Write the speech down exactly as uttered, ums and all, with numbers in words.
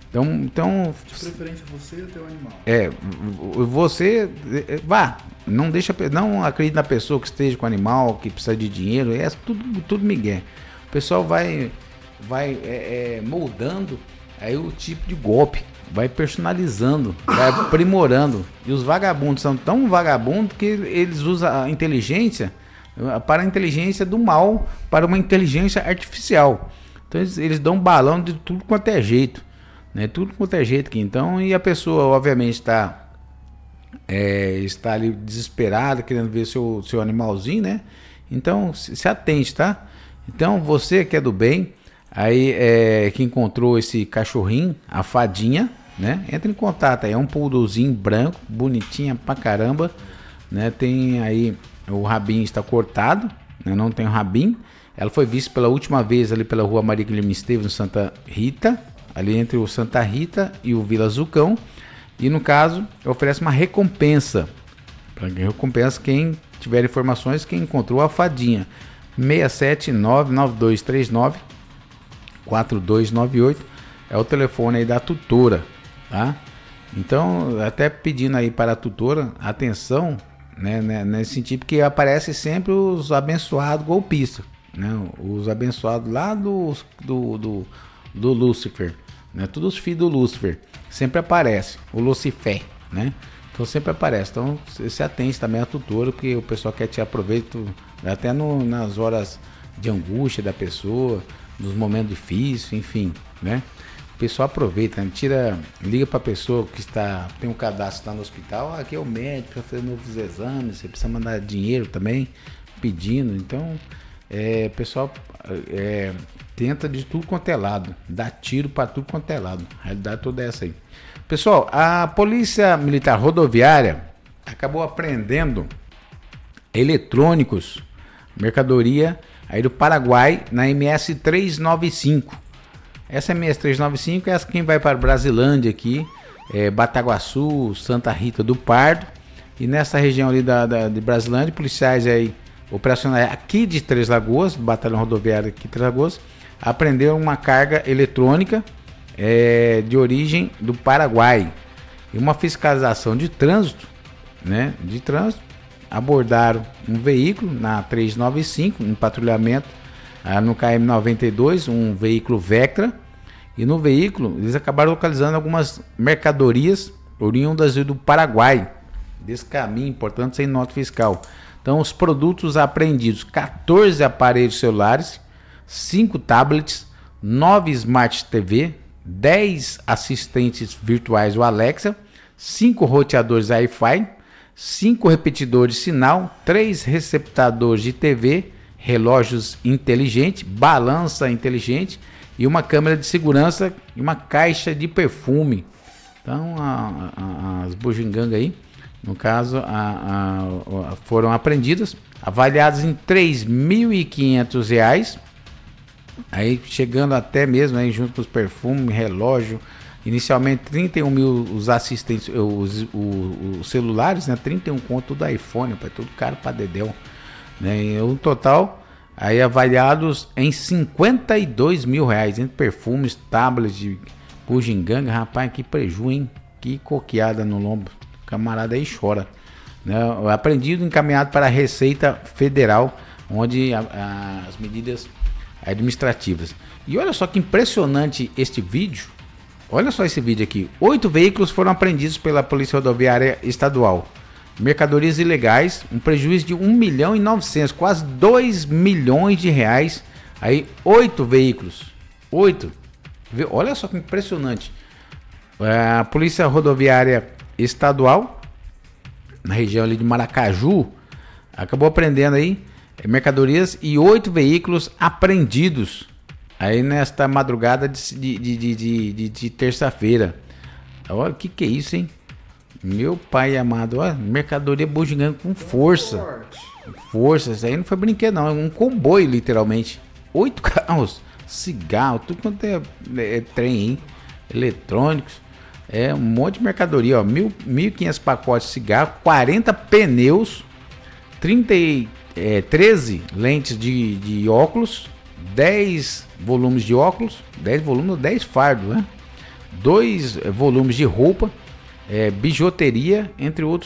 Então, então de preferência você e o teu animal. É, você vá, não deixa, não acredite na pessoa que esteja com animal, que precisa de dinheiro, é tudo, tudo migué. O pessoal vai, vai é, é, moldando aí o tipo de golpe, vai personalizando, vai aprimorando. E os vagabundos são tão vagabundos que eles usam a inteligência para a inteligência do mal, para uma inteligência artificial. Então eles, eles dão um balão de tudo quanto é jeito. Né, tudo quanto é jeito aqui, então, e a pessoa obviamente está é, está ali desesperada, querendo ver seu, seu animalzinho, né? Então se, se atente, tá? Então você que é do bem, aí é, que encontrou esse cachorrinho, a fadinha, né? Entra em contato aí, é um poodlezinho branco, bonitinha pra caramba, né? Tem aí, o rabinho está cortado, né? Não tem o rabinho. Ela foi vista pela última vez ali pela rua Maria Guilherme Esteves, no Santa Rita, ali entre o Santa Rita e o Vila Zucão, e no caso oferece uma recompensa, para recompensa quem tiver informações, quem encontrou a fadinha. Seis sete nove nove dois três nove quatro dois nove oito é o telefone aí da tutora, tá? Então até pedindo aí para a tutora atenção, né, né, nesse sentido, porque aparece sempre os abençoados golpistas, né, os abençoados lá do do, do, do Lúcifer, né? Todos os filhos do Lúcifer sempre aparece, o Lucifer, né? Então sempre aparece. Então se atente também à tutora, porque o pessoal quer te aproveitar até no, nas horas de angústia da pessoa, nos momentos difíceis, enfim, né? O pessoal aproveita, né? Tira, liga para a pessoa que está, tem um cadastro lá no hospital, ah, aqui é o médico para fazer novos exames, você precisa mandar dinheiro também, pedindo. Então, é, pessoal, é, tenta de tudo quanto é lado, dá tiro para tudo quanto é lado. A realidade toda é essa aí. Pessoal, a Polícia Militar Rodoviária acabou apreendendo eletrônicos, mercadoria aí do Paraguai, na M S trezentos e noventa e cinco. Essa M S trezentos e noventa e cinco é essa quem vai para Brasilândia aqui, é, Bataguaçu, Santa Rita do Pardo, e nessa região ali da, da, de Brasilândia, policiais aí operacionais aqui de Três Lagoas, do Batalhão Rodoviário aqui de Três Lagoas, apreenderam uma carga eletrônica é, de origem do Paraguai. E uma fiscalização de trânsito, né, de trânsito, abordaram um veículo na trezentos e noventa e cinco, em patrulhamento ah, no K M noventa e dois, um veículo Vectra, e no veículo eles acabaram localizando algumas mercadorias oriundas do Paraguai, desse caminho, portanto, sem nota fiscal. Então, os produtos apreendidos: quatorze aparelhos celulares, cinco tablets, nove Smart T V, dez assistentes virtuais o Alexa, cinco roteadores Wi-Fi, cinco repetidores de sinal, três receptadores de T V, relógios inteligentes, balança inteligente e uma câmera de segurança e uma caixa de perfume. Então, a, a, as bugigangas aí, no caso, a, a, foram apreendidas, avaliadas em três mil e quinhentos reais, aí chegando até mesmo aí, junto com os perfumes, relógio, inicialmente trinta e um mil os assistentes, os, os, os celulares, né, trinta e um conto do iPhone, para tudo caro para dedéu, né, e o total aí avaliados em cinquenta e dois mil reais, entre perfumes, tablets de bugiganga. Rapaz, que preju, hein, que coqueada no lombo. Camarada aí chora, né? Apreendido, encaminhado para a Receita Federal, onde a, a, as medidas administrativas. E olha só que impressionante este vídeo. Olha só esse vídeo aqui. Oito veículos foram apreendidos pela Polícia Rodoviária Estadual. Mercadorias ilegais, um prejuízo de um milhão e novecentos, quase dois milhões de reais. Aí, oito veículos. Oito. Olha só que impressionante. A Polícia Rodoviária Estadual, na região ali de Maracaju, acabou apreendendo aí mercadorias e oito veículos apreendidos aí nesta madrugada de, de, de, de, de, de terça-feira. Olha o que que é isso, hein? Meu pai amado, olha, mercadoria bugiganga com força. Força, isso aí não foi brinquedo não, é um comboio literalmente. Oito carros, cigarro, tudo quanto é, é, é trem, hein? Eletrônicos. É um monte de mercadoria, ó, mil, mil e quinhentos pacotes de cigarro, quarenta pneus, trinta e, é, treze lentes de, de óculos, dez volumes de óculos, dez volumes, dez fardos, né? dois volumes de roupa, é, bijuteria, entre outros